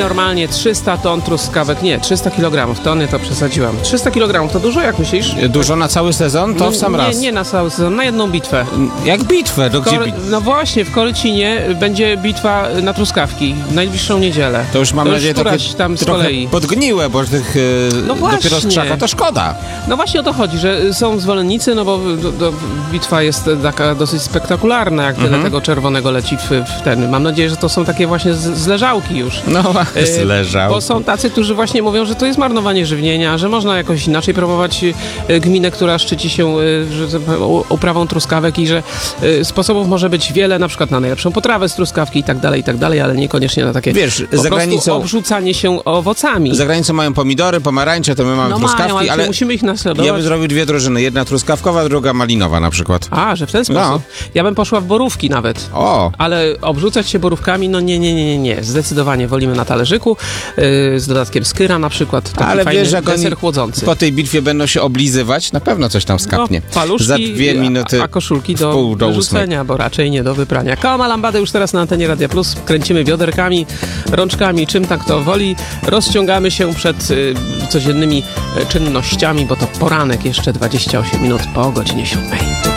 normalnie 300 ton truskawek, nie, 300 kg, tony to przesadziłam. 300 kg to dużo, jak myślisz? Dużo na cały sezon? To w sam raz. Nie na cały sezon, na jedną bitwę. Jak bitwę? No właśnie, w Korycinie będzie bitwa na truskawki w najbliższą niedzielę. To już mam nadzieję tam z trochę kolei. podgniłe, bo tych dopiero z krzaka to szkoda. No właśnie o to chodzi, że są zwolennicy, no bo bitwa jest taka dosyć spektakularna, jak tyle tego czerwonego leci w ten. Mam nadzieję, że to są takie właśnie zleżałki już. No, zleżałki. Bo są tacy, którzy właśnie mówią, że to jest marnowanie żywienia, że można jakoś inaczej promować gminę, która szczyci się uprawą truskawek i że sposobów może być wiele, na przykład na najlepszą potrawę z truskawki i tak dalej, ale niekoniecznie na takie za granicą obrzucanie się owocami. Za granicą mają pomidory, pomarańcze, to my mamy truskawki, ale musimy ich naśladować. Ja bym zrobił dwie drużyny, jedna truskawkowa, druga malinowa na przykład. A, że w ten sposób. No. Ja bym poszła w borówki nawet. O! Ale obrzucać się borówkami, no nie. Zdecydowanie wolimy na talerzyku, z dodatkiem skyra na przykład. Taki ale fajny wiesz, jak deser chłodzący. Po tej bitwie będą się oblizywać, na pewno coś tam skapnie. No, paluszki, za 2 minuty a koszulki do wyrzucenia, bo raczej nie do wyprania. Koła lambadę już teraz na antenie Radia Plus. Kręcimy bioderkami, rączkami, czym tak to woli. Rozciągamy się przed codziennymi czynnościami, bo to poranek, jeszcze 28 minut po godzinie 7.